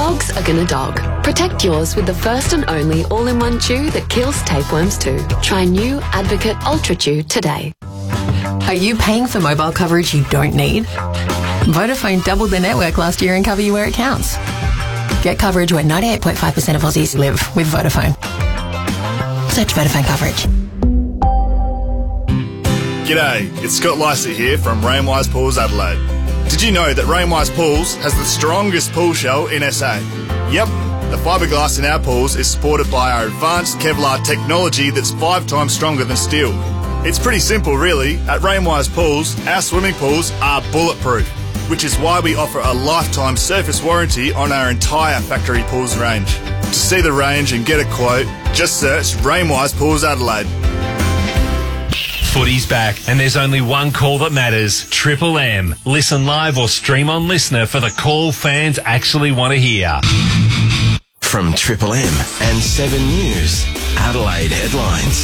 Dogs are gonna dog. Protect yours with the first and only all-in-one chew that kills tapeworms too. Try new Advocate Ultra Chew today. Are you paying for mobile coverage you don't need? Vodafone doubled their network last year and cover you where it counts. Get coverage where 98.5% of Aussies live with Vodafone. Search Vodafone coverage. G'day, it's Scott Lycett here from Rainwise Pools Adelaide. Did you know that Rainwise Pools has the strongest pool shell in SA? Yep, the fiberglass in our pools is supported by our advanced Kevlar technology that's 5 times stronger than steel. It's pretty simple really. At Rainwise Pools, our swimming pools are bulletproof, which is why we offer a lifetime surface warranty on our entire factory pools range. To see the range and get a quote, just search Rainwise Pools Adelaide. Footy's back, and there's only one call that matters. Triple M. Listen live or stream on Listener for the call fans actually want to hear. From Triple M and 7 News, Adelaide headlines.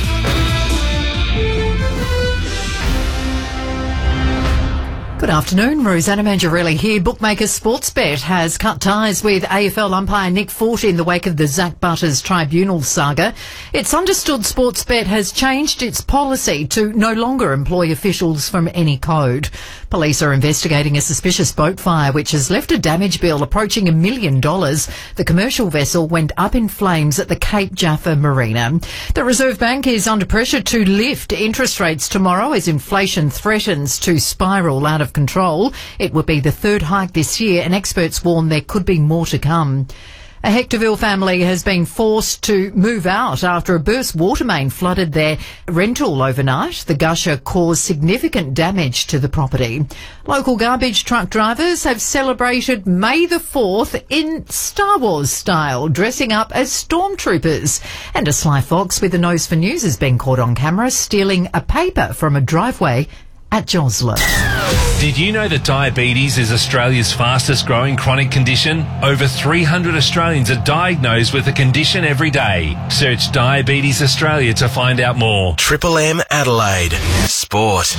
Good afternoon, Rosanna Mangiarelli here. Bookmaker Sportsbet has cut ties with AFL umpire Nick Forte in the wake of the Zach Butters tribunal saga. It's understood Sportsbet has changed its policy to no longer employ officials from any code. Police are investigating a suspicious boat fire which has left a damage bill approaching $1 million. The commercial vessel went up in flames at the Cape Jaffa Marina. The Reserve Bank is under pressure to lift interest rates tomorrow as inflation threatens to spiral out of control. It would be the third hike this year, and experts warn there could be more to come. A Hectorville family has been forced to move out after a burst water main flooded their rental overnight. The gusher caused significant damage to the property. Local garbage truck drivers have celebrated May the 4th in Star Wars style, dressing up as stormtroopers. And a sly fox with a nose for news has been caught on camera stealing a paper from a driveway at Josler. Did you know that diabetes is Australia's fastest growing chronic condition? Over 300 Australians are diagnosed with the condition every day. Search Diabetes Australia to find out more. Triple M Adelaide. Sport.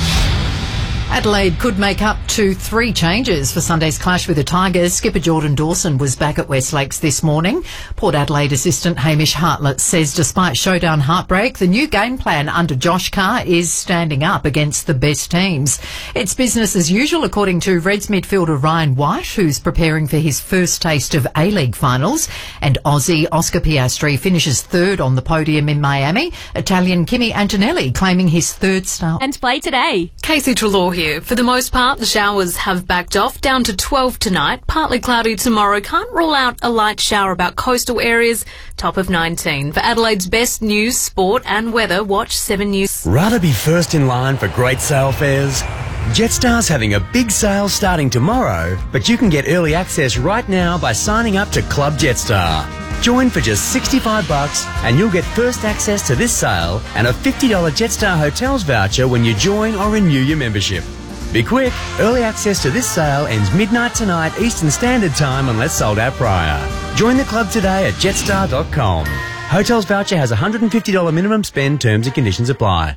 Adelaide could make up to 3 changes for Sunday's clash with the Tigers. Skipper Jordan Dawson was back at West Lakes this morning. Port Adelaide assistant Hamish Hartlett says despite showdown heartbreak, the new game plan under Josh Carr is standing up against the best teams. It's business as usual according to Reds midfielder Ryan White, who's preparing for his first taste of A-League finals. And Aussie Oscar Piastri finishes third on the podium in Miami. Italian Kimi Antonelli claiming his 3rd star. And play today. Casey Trelaw here. For the most part, the showers have backed off, down to 12 tonight. Partly cloudy tomorrow. Can't rule out a light shower about coastal areas. Top of 19. For Adelaide's best news, sport and weather, watch 7 News. Rather be first in line for great sale fares? Jetstar's having a big sale starting tomorrow, but you can get early access right now by signing up to Club Jetstar. Join for just $65 and you'll get first access to this sale and a $50 Jetstar Hotels voucher when you join or renew your membership. Be quick, early access to this sale ends midnight tonight Eastern Standard Time unless sold out prior. Join the club today at jetstar.com. Hotels voucher has a $150 minimum spend, terms and conditions apply.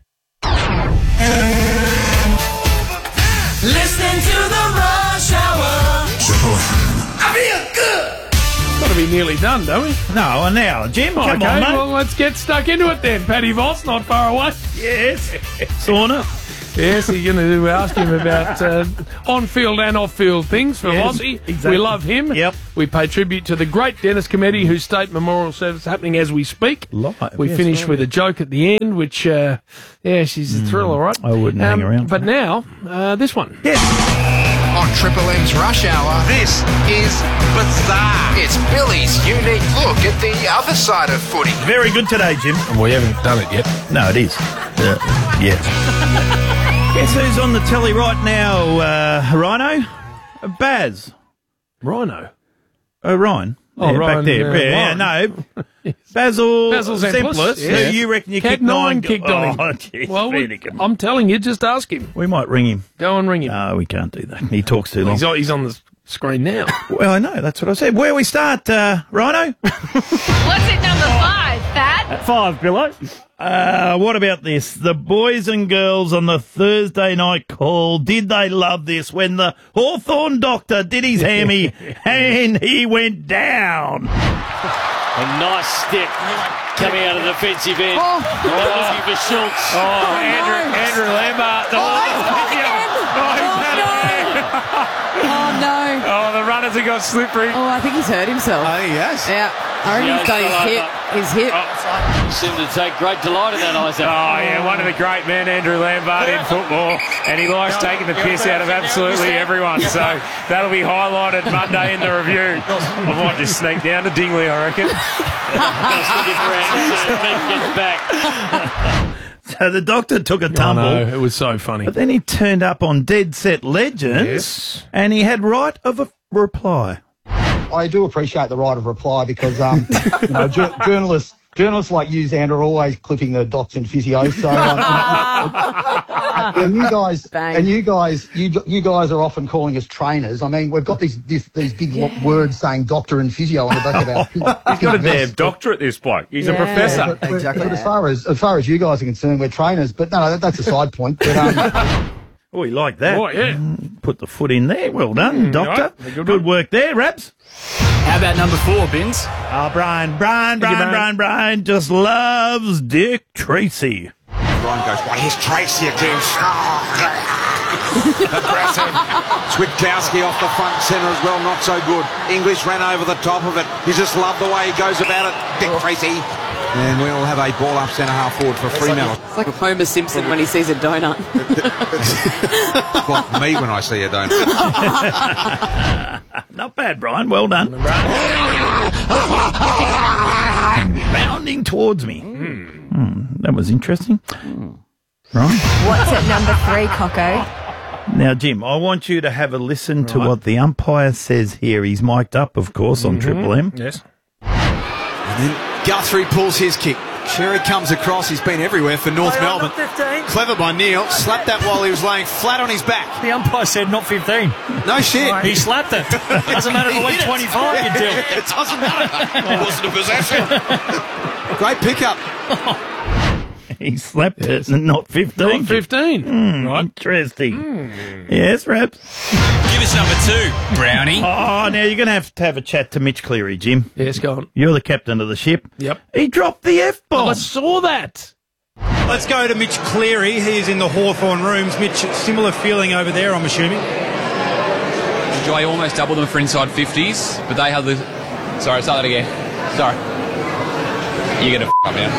Listening to the Rush Hour. I feel good. Got to be nearly done, don't we? No, now, Jim, come on, mate. Well, let's get stuck into it then. Paddy Voss, not far away. Yes. Sauna. Yes, you're going to ask him about on-field and off-field things from Aussie. Exactly. We love him. Yep. We pay tribute to the great Dennis Cometti, whose state memorial service is happening as we speak. We finish with a joke at the end, which, she's a thriller, right? I wouldn't hang around. But now, this one. Yes. On Triple M's Rush Hour, this is Bizarre. It's Billy's unique look at the other side of footy. Very good today, Jim. We haven't done it yet. No, it is. Yes. Guess who's on the telly right now, Rhino? Baz. Rhino? Oh, Ryan. Oh, yeah, Ryan, back there. No. Basil Simpless, who you reckon you kicked 9 kicked on him. Oh, geez, well, I'm telling you, just ask him. We might ring him. Go and ring him. No, we can't do that. He talks too long. He's on the screen now. Well, I know. That's what I said. Where we start, Rhino? What's at number 5, Pat? 5, Billo. What about this? The boys and girls on the Thursday night call, did they love this when the Hawthorn doctor did his hammy and he went down? A nice stick coming out of the defensive end. Looking for Schultz. Andrew Lambert. Oh, no. Oh, the runners have got slippery. Oh, I think he's hurt himself. I think he has. Yeah. I reckon he's got his hip. Seemed to take great delight in that, Isaac. Oh, yeah, one of the great men, Andrew Lambert, in football. And he likes taking the piss out of absolutely everyone. So that'll be highlighted Monday in the review. I might just sneak down to Dingley, I reckon. Gets back. So the doctor took a tumble. I know, it was so funny. But then he turned up on Dead Set Legends and he had right of a reply. I do appreciate the right of reply because journalists like you, Xander, are always clipping the docs and physios. So, and you guys are often calling us trainers. I mean, we've got these big words saying doctor and physio on the back of our. He's got a damn doctorate, this bloke. He's a professor. But, exactly. But as far as you guys are concerned, we're trainers. But no, that's a side point. But, oh, he liked that. Oh, yeah. Put the foot in there. Well done, doctor. Right. Good work there, Raps. How about number 4, Bins? Oh, Brian just loves Dick Tracy. Brian goes, well, here's Tracy again. Aggressive. Switkowski off the front centre as well, not so good. English ran over the top of it. You just love the way he goes about it, Dick Tracy. And we'll have a ball up centre half forward for Fremantle. It's like Homer Simpson when he sees a donut. Like me when I see a donut. Not bad, Brian. Well done. Bounding towards me. That was interesting. Right. What's at number 3, Coco? Now, Jim, I want you to have a listen to what the umpire says here. He's mic'd up, of course, on Triple M. Yes. And then Guthrie pulls his kick. Sherry comes across. He's been everywhere for North Melbourne. Clever by Neil. Slapped that while he was laying flat on his back. The umpire said not 15. No shit. He slapped it. Doesn't matter if it went 25, you do. It doesn't matter. It wasn't a possession. Great pickup. He slapped it, not 15. Not 15. Right. Interesting. Yes, Raps. Give us number 2, Brownie. Oh, now you're going to have a chat to Mitch Cleary, Jim. Yes, go on. You're the captain of the ship. Yep. He dropped the F-bomb. I saw that. Let's go to Mitch Cleary. He's in the Hawthorn rooms. Mitch, similar feeling over there, I'm assuming. Joy almost doubled them for inside 50s, but they had the... Sorry, start that again. Sorry. You're going to up now.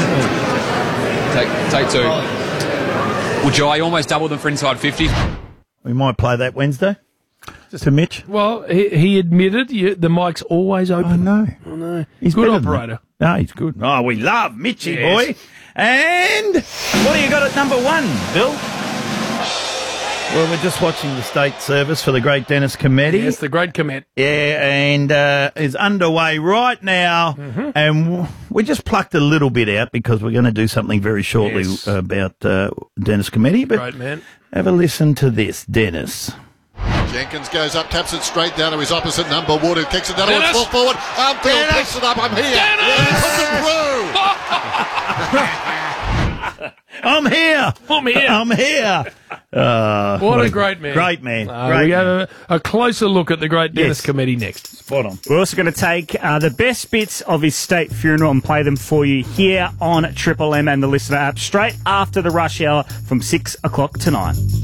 Take 2. Well, Joy almost doubled them for inside 50s. We might play that Wednesday to Mitch. Well, he admitted the mic's always open. I know. He's good operator. No, he's good. Oh, we love Mitchy, boy. And what do you got at number 1, Bill? Well, we're just watching the state service for the Great Dennis Committee. Yes, the Great Comet. Yeah, and is underway right now. And we just plucked a little bit out because we're going to do something very shortly about Dennis Committee. But Great man. Have a listen to this, Dennis. Jenkins goes up, taps it straight down to his opposite number. Wood, who kicks it down, full forward. Armfield picks it up. I'm here. Dennis! Puts it through. I'm here. What a great man. Great man. We have a closer look at the Great Dennis Committee next. Spot on. We're also going to take the best bits of his state funeral and play them for you here on Triple M and the Listener app straight after the rush hour from 6 o'clock tonight.